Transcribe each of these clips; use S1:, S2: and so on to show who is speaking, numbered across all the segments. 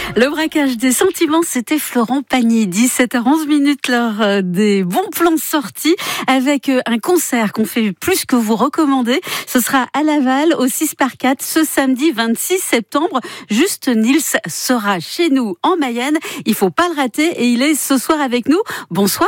S1: Le braquage des sentiments, c'était Florent Pagny. 17h11, l'heure des bons plans sortis avec un concert qu'on fait plus que vous recommander. Ce sera à Laval au 6x4 ce samedi 26 septembre. Juste Nils sera chez nous en Mayenne. Il faut pas le rater et il est ce soir avec nous. Bonsoir.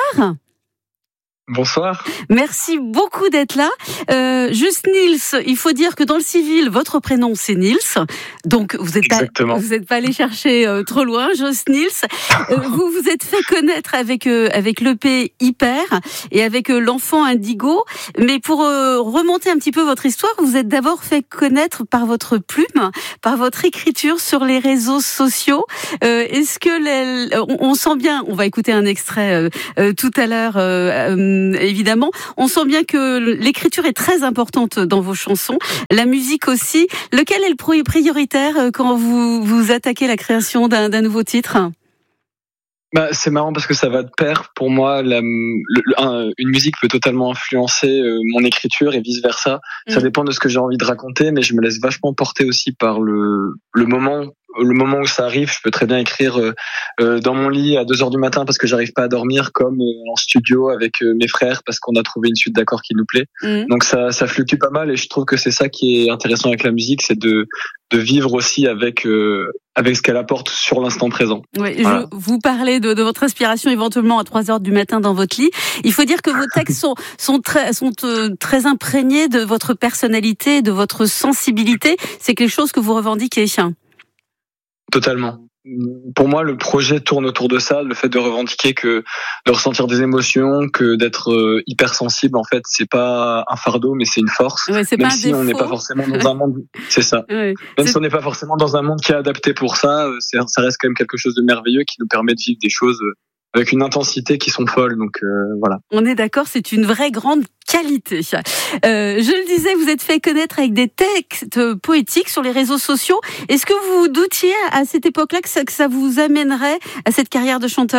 S2: Bonsoir.
S1: Merci beaucoup d'être là. Juste Nils, il faut dire que dans le civil, votre prénom c'est Nils. Donc vous n'êtes pas allé chercher trop loin, Juste Nils. Vous vous êtes fait connaître avec l'EP Hyper et avec l'enfant Indigo. Mais pour remonter un petit peu votre histoire, vous êtes d'abord fait connaître par votre plume, par votre écriture sur les réseaux sociaux. Est-ce que on sent bien, on va écouter un extrait tout à l'heure, évidemment, on sent bien que l'écriture est très importante dans vos chansons, la musique aussi. Lequel est le prioritaire quand vous attaquez la création d'un nouveau titre ?
S2: C'est marrant parce que ça va de pair. Pour moi, une musique peut totalement influencer mon écriture et vice versa. Ça dépend de ce que j'ai envie de raconter, mais je me laisse vachement porter aussi par le moment où ça arrive. Je peux très bien écrire dans mon lit à 2h du matin parce que j'arrive pas à dormir, comme en studio avec mes frères parce qu'on a trouvé une suite d'accords qui nous plaît. Donc ça fluctue pas mal et je trouve que c'est ça qui est intéressant avec la musique, c'est de vivre aussi avec ce qu'elle apporte sur l'instant présent.
S1: Oui, voilà. Vous parlez de votre inspiration éventuellement à 3h du matin dans votre lit. Il faut dire que vos textes sont très imprégnés de votre personnalité, de votre sensibilité. C'est quelque chose que vous revendiquez.
S2: Totalement. Pour moi, le projet tourne autour de ça, le fait de revendiquer de ressentir des émotions, que d'être hypersensible, en fait, c'est pas un fardeau, mais c'est une force.
S1: Ouais, c'est
S2: même
S1: pas
S2: si on n'est pas forcément dans un monde, c'est ça.
S1: Ouais,
S2: même si on n'est pas forcément dans un monde qui est adapté pour ça, ça reste quand même quelque chose de merveilleux qui nous permet de vivre des choses avec une intensité qui sont folles. Donc voilà.
S1: On est d'accord, c'est une vraie grande qualité. Je le disais, vous êtes fait connaître avec des textes poétiques sur les réseaux sociaux. Est-ce que vous doutiez à cette époque-là que ça vous amènerait à cette carrière de chanteur ?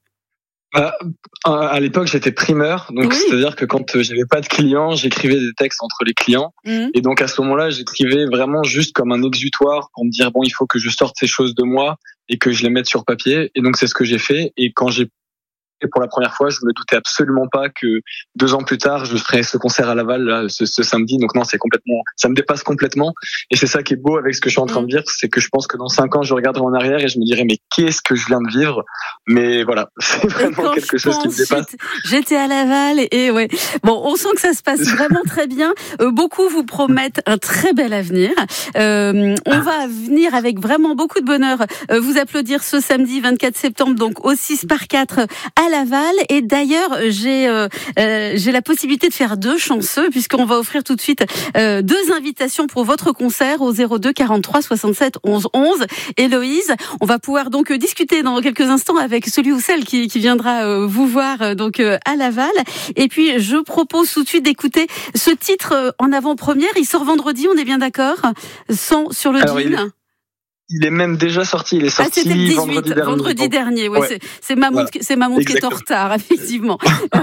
S2: À l'époque, j'étais primeur, donc c'est-à-dire que quand j'avais pas de clients, j'écrivais des textes entre les clients. Et donc à ce moment-là, j'écrivais vraiment juste comme un exutoire pour me dire bon, il faut que je sorte ces choses de moi et que je les mette sur papier. Et donc c'est ce que j'ai fait. Et quand j'ai pour la première fois, je me doutais absolument pas que 2 ans plus tard, je ferais ce concert à Laval là, ce samedi. Donc non, ça me dépasse complètement. Et c'est ça qui est beau avec ce que je suis en train de dire, c'est que je pense que dans 5 ans, je regarderai en arrière et je me dirai mais qu'est-ce que je viens de vivre. Mais voilà, c'est vraiment quelque chose qui me dépasse.
S1: J'étais à Laval et ouais. Bon, on sent que ça se passe vraiment très bien. Beaucoup vous promettent un très bel avenir. On va venir avec vraiment beaucoup de bonheur vous applaudir ce samedi 24 septembre, donc au 6x4 à Laval. Et d'ailleurs, j'ai la possibilité de faire 2 chanceux puisqu'on va offrir tout de suite 2 invitations pour votre concert au 02 43 67 11 11. Héloïse, on va pouvoir donc discuter dans quelques instants avec celui ou celle qui viendra vous voir donc à Laval. Et puis je propose tout de suite d'écouter ce titre en avant-première. Il sort vendredi, on est bien d'accord ? Sans sur le jean.
S2: Il est même déjà sorti. Il est sorti
S1: c'était le 18,
S2: vendredi dernier.
S1: Ouais. C'est ma montre qui est en retard, effectivement.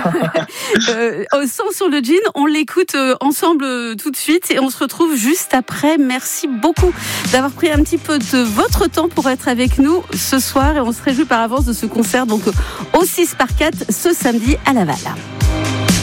S1: Sans sur le jean, on l'écoute ensemble tout de suite et on se retrouve juste après. Merci beaucoup d'avoir pris un petit peu de votre temps pour être avec nous ce soir et on se réjouit par avance de ce concert donc au 6x4 ce samedi à Laval.